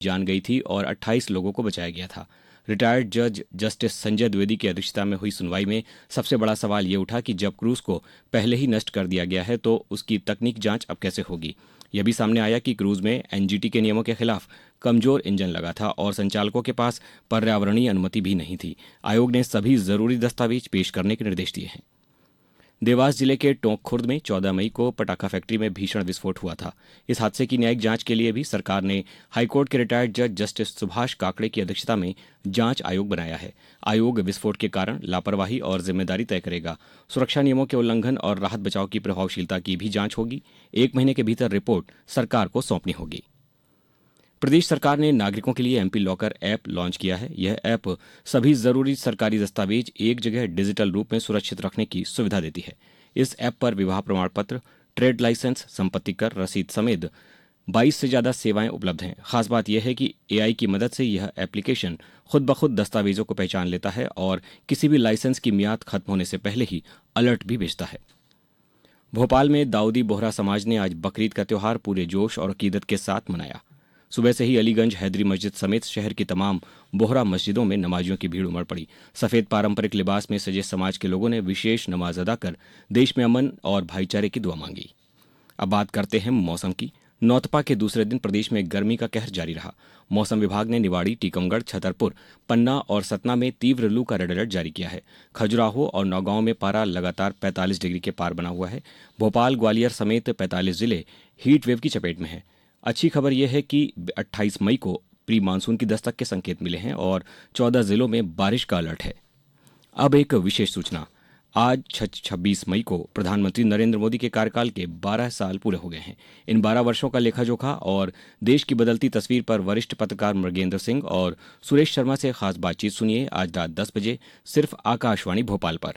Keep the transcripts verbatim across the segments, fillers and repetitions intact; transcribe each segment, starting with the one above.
जान गई थी और अट्ठाईस लोगों को बचाया गया था। रिटायर्ड जज जस्टिस संजय द्विवेदी की अध्यक्षता में हुई सुनवाई में सबसे बड़ा सवाल ये उठा कि जब क्रूज को पहले ही नष्ट कर दिया गया है तो उसकी तकनीक जांच अब कैसे होगी। यह भी सामने आया कि क्रूज में एनजीटी के नियमों के खिलाफ कमजोर इंजन लगा था और संचालकों के पास पर्यावरणीय अनुमति भी नहीं थी। आयोग ने सभी जरूरी दस्तावेज पेश करने के निर्देश दिए हैं। देवास जिले के टोंक खुर्द में चौदह मई को पटाखा फैक्ट्री में भीषण विस्फोट हुआ था। इस हादसे की न्यायिक जांच के लिए भी सरकार ने हाईकोर्ट के रिटायर्ड जज जस्टिस सुभाष काकड़े की अध्यक्षता में जांच आयोग बनाया है। आयोग विस्फोट के कारण, लापरवाही और जिम्मेदारी तय करेगा। सुरक्षा नियमों के उल्लंघन और राहत बचाव की प्रभावशीलता की भी जांच होगी। एक महीने के भीतर रिपोर्ट सरकार को सौंपनी होगी। प्रदेश सरकार ने नागरिकों के लिए एमपी लॉकर ऐप लॉन्च किया है। यह ऐप सभी जरूरी सरकारी दस्तावेज एक जगह डिजिटल रूप में सुरक्षित रखने की सुविधा देती है। इस ऐप पर विवाह प्रमाण पत्र, ट्रेड लाइसेंस, संपत्ति कर रसीद समेत बाईस से ज्यादा सेवाएं उपलब्ध हैं। खास बात यह है कि एआई की मदद से यह एप्लीकेशन खुद ब खुद दस्तावेजों को पहचान लेता है और किसी भी लाइसेंस की मियाद खत्म होने से पहले ही अलर्ट भी भेजता है। भोपाल में दाऊदी बोहरा समाज ने आज बकरीद का त्योहार पूरे जोश और अकीदत के साथ मनाया। सुबह से ही अलीगंज हैदरी मस्जिद समेत शहर की तमाम बोहरा मस्जिदों में नमाजियों की भीड़ उमड़ पड़ी। सफेद पारंपरिक लिबास में सजे समाज के लोगों ने विशेष नमाज अदा कर देश में अमन और भाईचारे की दुआ मांगी। अब बात करते हैं मौसम की। नौतपा के दूसरे दिन प्रदेश में गर्मी का कहर जारी रहा। मौसम विभाग ने निवाड़ी, टीकमगढ़, छतरपुर, पन्ना और सतना में तीव्र लू का रेड अलर्ट जारी किया है। खजुराहो और नौगांव में पारा लगातार पैंतालीस डिग्री के पार बना हुआ है। भोपाल, ग्वालियर समेत पैंतालीस जिले हीट वेव की चपेट में हैं। अच्छी खबर यह है कि अट्ठाईस मई को प्री मानसून की दस्तक के संकेत मिले हैं और चौदह जिलों में बारिश का अलर्ट है। अब एक विशेष सूचना। आज छब्बीस मई को प्रधानमंत्री नरेंद्र मोदी के कार्यकाल के बारह साल पूरे हो गए हैं। इन बारह वर्षों का लेखा-जोखा और देश की बदलती तस्वीर पर वरिष्ठ पत्रकार मृगेंद्र सिंह और सुरेश शर्मा से खास बातचीत सुनिए आज रात दस बजे सिर्फ आकाशवाणी भोपाल पर।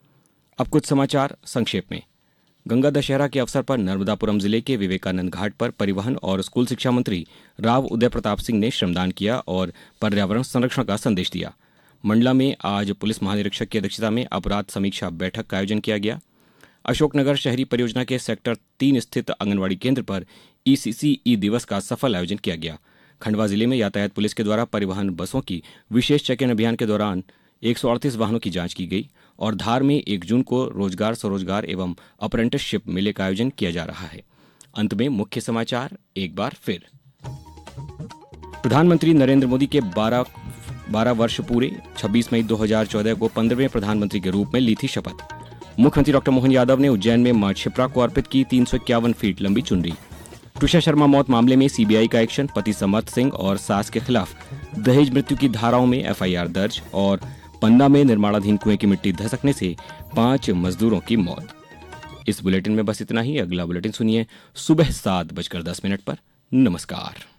अब कुछ समाचार संक्षेप में। गंगा दशहरा के अवसर पर नर्मदापुरम जिले के विवेकानंद घाट पर परिवहन और स्कूल शिक्षा मंत्री राव उदय प्रताप सिंह ने श्रमदान किया और पर्यावरण संरक्षण का संदेश दिया। मंडला में आज पुलिस महानिरीक्षक की अध्यक्षता में अपराध समीक्षा बैठक का आयोजन किया गया। अशोकनगर शहरी परियोजना के सेक्टर तीन स्थित आंगनबाड़ी केंद्र पर ईसीसी ई दिवस का सफल आयोजन किया गया। खंडवा जिले में यातायात पुलिस के द्वारा परिवहन बसों की विशेष चेक इन अभियान के दौरान एक सौ अड़तीस वाहनों की जांच की गई और धार में एक जून को रोजगार, स्वरोजगार एवं अप्रेंटिसशिप मेले का आयोजन किया जा रहा है। अंत में मुख्य समाचार एक बार फिर। प्रधानमंत्री नरेंद्र मोदी के बारह बारह वर्ष पूरे। छब्बीस मई दो हज़ार चौदह को पंद्रहवें प्रधानमंत्री के रूप में ली थी शपथ। मुख्यमंत्री डॉक्टर मोहन यादव ने उज्जैन में मां क्षिप्रा को अर्पित की तीन सौ इक्यावन फीट लंबी चुनरी। तुषार शर्मा मौत मामले में सीबीआई का एक्शन। पति समर्थ सिंह और सास के खिलाफ दहेज मृत्यु की धाराओं में एफआईआर दर्ज। और पन्ना में निर्माणाधीन कुएं की मिट्टी धसकने से पांच मजदूरों की मौत। इस बुलेटिन में बस इतना ही। अगला बुलेटिन सुनिए सुबह सात बजकर दस मिनट पर। नमस्कार।